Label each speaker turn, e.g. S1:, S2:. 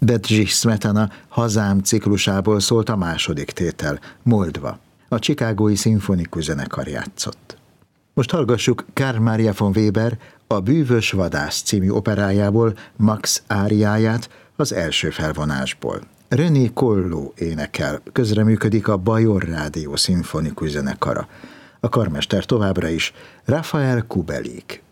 S1: Bedřich Smetana Hazám ciklusából szólt a második tétel, Moldva. A Chicagói Szimfonikus Zenekar játszott. Most hallgassuk Carl Maria von Weber A bűvös vadász című operájából Max áriáját az első felvonásból. René Colló énekel, közreműködik a Bajor Rádió Szimfonikus Zenekara. A karmester továbbra is Rafael Kubelik.